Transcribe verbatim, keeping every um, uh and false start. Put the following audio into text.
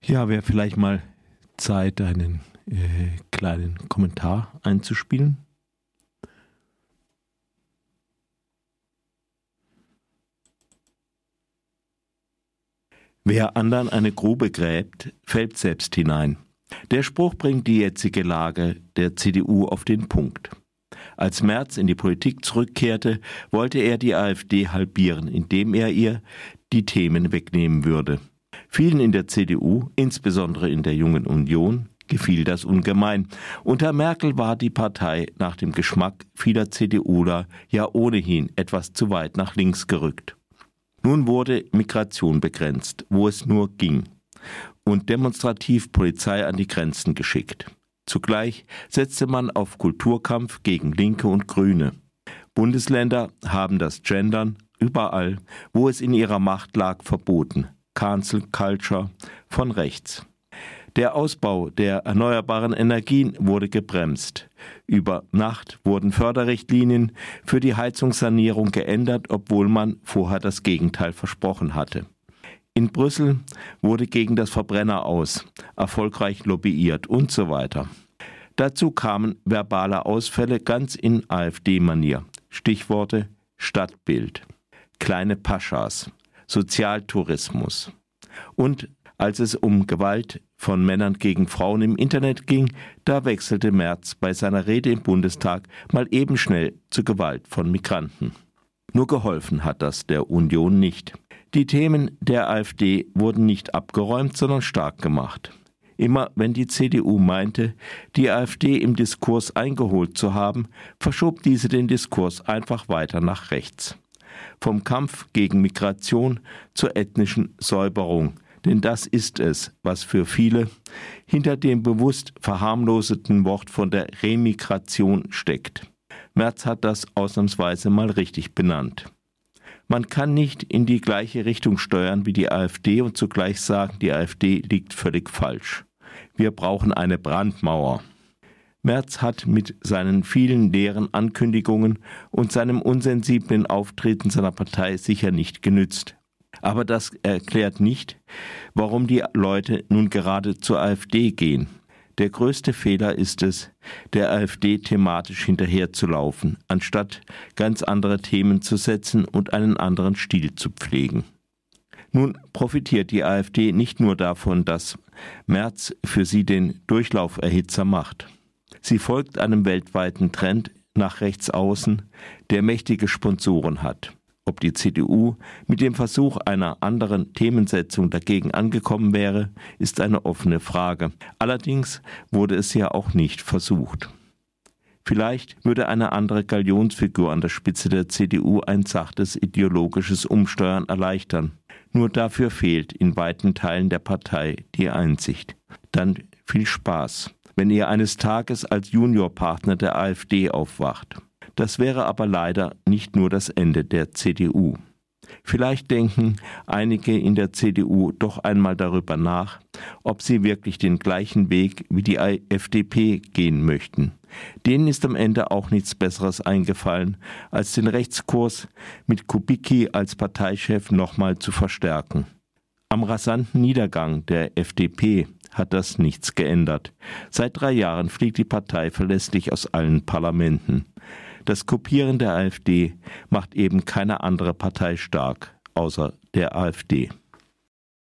Ja, wäre vielleicht mal Zeit, einen äh, kleinen Kommentar einzuspielen. Wer anderen eine Grube gräbt, fällt selbst hinein. Der Spruch bringt die jetzige Lage der C D U auf den Punkt. Als Merz in die Politik zurückkehrte, wollte er die AfD halbieren, indem er ihr die Themen wegnehmen würde. Vielen in der C D U, insbesondere in der Jungen Union, gefiel das ungemein. Unter Merkel war die Partei nach dem Geschmack vieler CDUler ja ohnehin etwas zu weit nach links gerückt. Nun wurde Migration begrenzt, wo es nur ging, und demonstrativ Polizei an die Grenzen geschickt. Zugleich setzte man auf Kulturkampf gegen Linke und Grüne. Bundesländer haben das Gendern überall, wo es in ihrer Macht lag, verboten. Cancel Culture von rechts. Der Ausbau der erneuerbaren Energien wurde gebremst. Über Nacht wurden Förderrichtlinien für die Heizungssanierung geändert, obwohl man vorher das Gegenteil versprochen hatte. In Brüssel wurde gegen das Verbrenner aus erfolgreich lobbyiert und so weiter. Dazu kamen verbale Ausfälle ganz in AfD-Manier. Stichworte Stadtbild, kleine Paschas, Sozialtourismus. Und als es um Gewalt von Männern gegen Frauen im Internet ging, da wechselte Merz bei seiner Rede im Bundestag mal eben schnell zu Gewalt von Migranten. Nur geholfen hat das der Union nicht. Die Themen der AfD wurden nicht abgeräumt, sondern stark gemacht. Immer wenn die C D U meinte, die AfD im Diskurs eingeholt zu haben, verschob diese den Diskurs einfach weiter nach rechts. Vom Kampf gegen Migration zur ethnischen Säuberung. Denn das ist es, was für viele hinter dem bewusst verharmloseten Wort von der Remigration steckt. Merz hat das ausnahmsweise mal richtig benannt. Man kann nicht in die gleiche Richtung steuern wie die AfD und zugleich sagen, die AfD liegt völlig falsch. Wir brauchen eine Brandmauer. Merz hat mit seinen vielen leeren Ankündigungen und seinem unsensiblen Auftreten seiner Partei sicher nicht genützt. Aber das erklärt nicht, warum die Leute nun gerade zur AfD gehen. Der größte Fehler ist es, der AfD thematisch hinterherzulaufen, anstatt ganz andere Themen zu setzen und einen anderen Stil zu pflegen. Nun profitiert die AfD nicht nur davon, dass Merz für sie den Durchlauferhitzer macht. Sie folgt einem weltweiten Trend nach rechts außen, der mächtige Sponsoren hat. Ob die C D U mit dem Versuch einer anderen Themensetzung dagegen angekommen wäre, ist eine offene Frage. Allerdings wurde es ja auch nicht versucht. Vielleicht würde eine andere Galionsfigur an der Spitze der C D U ein sachtes ideologisches Umsteuern erleichtern. Nur dafür fehlt in weiten Teilen der Partei die Einsicht. Dann viel Spaß, wenn ihr eines Tages als Juniorpartner der AfD aufwacht. Das wäre aber leider nicht nur das Ende der C D U. Vielleicht denken einige in der C D U doch einmal darüber nach, ob sie wirklich den gleichen Weg wie die F D P gehen möchten. Denen ist am Ende auch nichts Besseres eingefallen, als den Rechtskurs mit Kubicki als Parteichef nochmal zu verstärken. Am rasanten Niedergang der F D P hat das nichts geändert. Seit drei Jahren fliegt die Partei verlässlich aus allen Parlamenten. Das Kopieren der AfD macht eben keine andere Partei stark, außer der AfD.